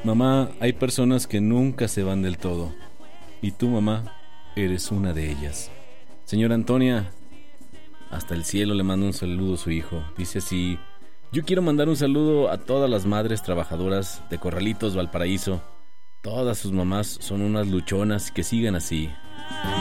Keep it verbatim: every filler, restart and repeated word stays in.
Mamá, hay personas que nunca se van del todo. Y tú, mamá, eres una de ellas. Señora Antonia, hasta el cielo le manda un saludo a su hijo. Dice así: yo quiero mandar un saludo a todas las madres trabajadoras de Corralitos, Valparaíso. Todas sus mamás son unas luchonas, que sigan así.